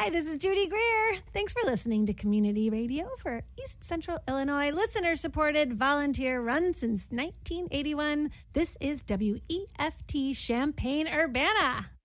Hi, this is Judy Greer. Thanks for listening to Community Radio for East Central Illinois, listener-supported, volunteer-run since 1981. This is WEFT Champaign-Urbana.